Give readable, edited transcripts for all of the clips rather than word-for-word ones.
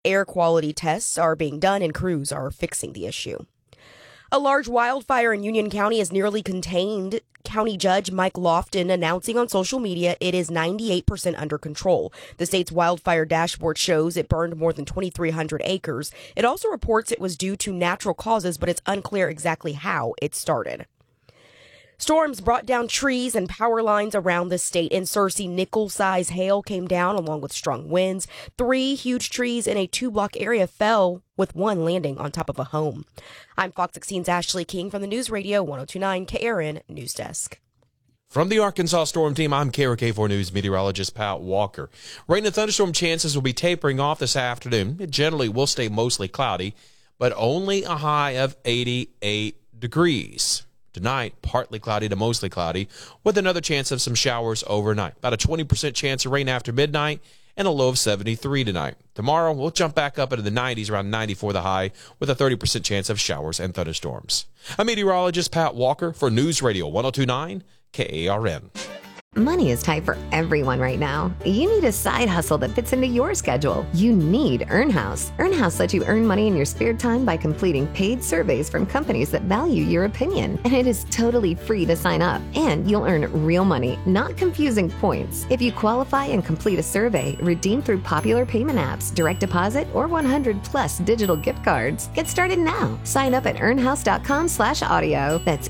Air quality tests are being done and crews are fixing the issue. A large wildfire in Union County is nearly contained. County Judge Mike Lofton announcing on social media it is 98% under control. The state's wildfire dashboard shows it burned more than 2,300 acres. It also reports it was due to natural causes, but it's unclear exactly how it started. Storms brought down trees and power lines around the state. In Searcy, nickel-size hail came down along with strong winds. 3 huge trees in a 2-block area fell, with one landing on top of a home. I'm Fox 16's Ashley King from the News Radio 102.9 KRN News Desk. From the Arkansas Storm Team, I'm KRK4 News meteorologist Pat Walker. Rain and thunderstorm chances will be tapering off this afternoon. It generally will stay mostly cloudy, but only a high of 88 degrees. Tonight, partly cloudy to mostly cloudy, with another chance of some showers overnight. About a 20% chance of rain after midnight, and a low of 73 tonight. Tomorrow, we'll jump back up into the 90s, around 94 the high, with a 30% chance of showers and thunderstorms. I'm meteorologist Pat Walker for News Radio 102.9 KARN. Money is tight for everyone right now. You need a side hustle that fits into your schedule. You need EarnHouse. EarnHouse lets you earn money in your spare time by completing paid surveys from companies that value your opinion. And it is totally free to sign up. And you'll earn real money, not confusing points. If you qualify and complete a survey, redeem through popular payment apps, direct deposit, or 100-plus digital gift cards. Get started now. Sign up at earnhouse.com/audio. That's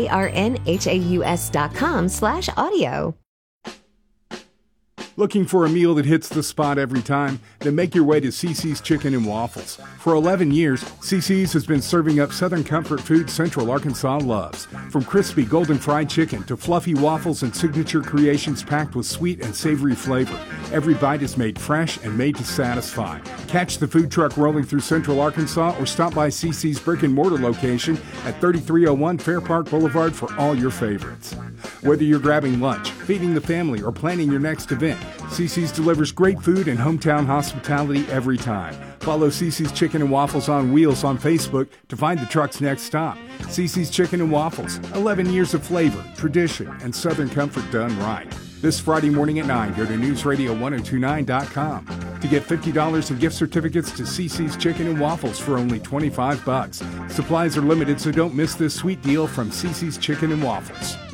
EARNHAUS.com/audio. Looking for a meal that hits the spot every time? Then make your way to CiCi's Chicken and Waffles. For 11 years, CiCi's has been serving up Southern comfort food Central Arkansas loves. From crispy golden fried chicken to fluffy waffles and signature creations packed with sweet and savory flavor, every bite is made fresh and made to satisfy. Catch the food truck rolling through Central Arkansas or stop by CiCi's brick and mortar location at 3301 Fair Park Boulevard for all your favorites. Whether you're grabbing lunch, feeding the family, or planning your next event, CiCi's delivers great food and hometown hospitality every time. Follow CiCi's Chicken and Waffles on Wheels on Facebook to find the truck's next stop. CiCi's Chicken and Waffles, 11 years of flavor, tradition, and Southern comfort done right. This Friday morning at 9, go to newsradio1029.com to get $50 in gift certificates to CiCi's Chicken and Waffles for only $25. Supplies are limited, so don't miss this sweet deal from CiCi's Chicken and Waffles.